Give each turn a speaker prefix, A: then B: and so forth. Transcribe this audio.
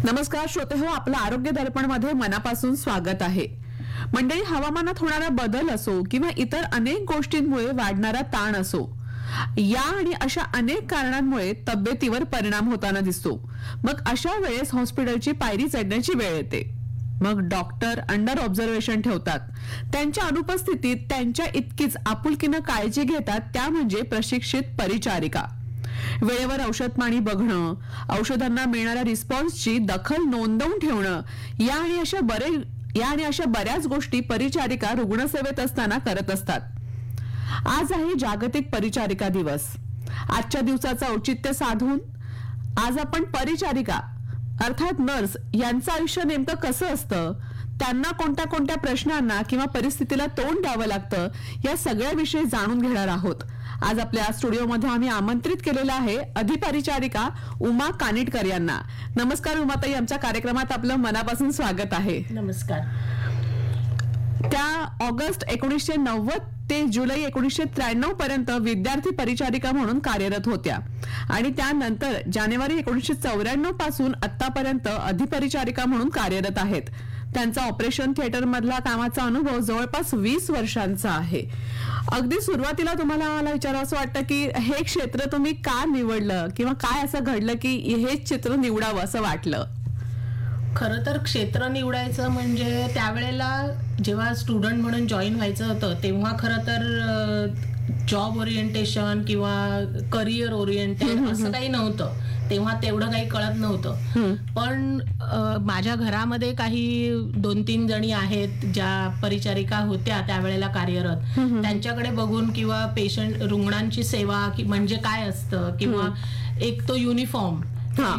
A: नमस्कार श्रोतेहो, आपलं आरोग्य दर्पण मध्ये मनापासून स्वागत आहे. मंडळी, हवामानात होणारा बदल असो किंवा इतर अनेक गोष्टींमुळे वाढणारा ताण असो, या आणि अशा अनेक कारणांमुळे तब्येतीवर परिणाम होताना दिसतो. मग अशा वेळेस हॉस्पिटलची पायरी चढण्याची वेळ येते. मग डॉक्टर अंडर ऑब्झर्वेशन ठेवतात. त्यांच्या अनुपस्थितीत त्यांच्या इतकीच आपुलकीनं काळजी घेतात त्या म्हणजे प्रशिक्षित परिचारिका. वेळेवर औषध पाणी बघणं, औषधांना मिळणाऱ्या रिस्पॉन्सची दखल नोंदवून ठेवणं, या आणि अशा बऱ्याच गोष्टी परिचारिका रुग्णसेवेत असताना करत असतात. आज आहे जागतिक परिचारिका दिवस. आजच्या दिवसाचं औचित्य साधून आज आपण परिचारिका अर्थात नर्स यांचं आयुष्य नेमकं कसं असतं, त्यांना कोणत्या कोणत्या प्रश्नांना किंवा परिस्थितीला तोंड द्यावं लागतं, या सगळ्याविषयी जाणून घेणार आहोत. आज आपल्या स्टुडिओमध्ये आम्ही आमंत्रित केलेलं आहे अधिपरिचारिका उमा कानिटकर यांना. नमस्कार उमाताई, आमच्या कार्यक्रमात आपलं मनापासून स्वागत आहे.
B: नमस्कार.
A: त्या ऑगस्ट 1990 ते जुलै 1993 पर्यंत विद्यार्थी परिचारिका म्हणून कार्यरत होत्या आणि त्यानंतर जानेवारी 1994 पासून आतापर्यंत अधिपरिचारिका म्हणून कार्यरत आहेत. त्यांचा ऑपरेशन थिएटर मधला कामाचा अनुभव जवळपास 20 वर्षांचा आहे. अगदी सुरुवातीला तुम्हाला मला विचारावं वाटतं की हे क्षेत्र तुम्ही का निवडलं किंवा काय असं घडलं की हेच चित्र निवडावं असं वाटलं?
B: खरं तर क्षेत्र निवडायचं म्हणजे त्यावेळेला जेव्हा स्टुडंट म्हणून जॉईन व्हायचं होतं तेव्हा खरं तर जॉब ओरिएंटेशन किंवा करिअर ओरिएंटेड असं काही नव्हतं. तेव्हा तेवढं काही कळत नव्हतं. पण माझ्या घरामध्ये काही 2-3 जणी आहेत ज्या परिचारिका होत्या त्यावेळेला कार्यरत. त्यांच्याकडे बघून किंवा पेशंट रुग्णांची सेवा म्हणजे काय असतं किंवा एक तो युनिफॉर्म